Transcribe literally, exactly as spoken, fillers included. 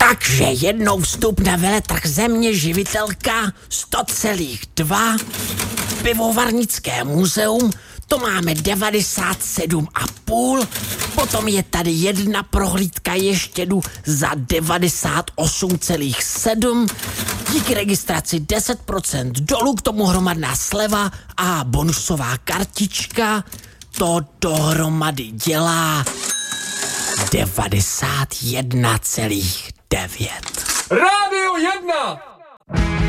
Takže jednou vstup na veletrh Země živitelka sto celá dva, pivovarnické muzeum, to máme devadesát sedm a půl, potom je tady jedna prohlídka ještědu za devadesát osm celá sedm, díky registraci deset procent dolů, k tomu hromadná sleva a bonusová kartička, to dohromady dělá devadesát jedna celá devět. Rádio jedna!